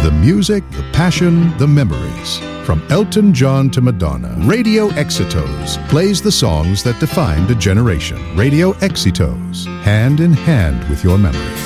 The music, the passion, the memories. From Elton John to Madonna, Radio Exitos plays the songs that defined a generation. Radio Exitos, hand in hand with your memory.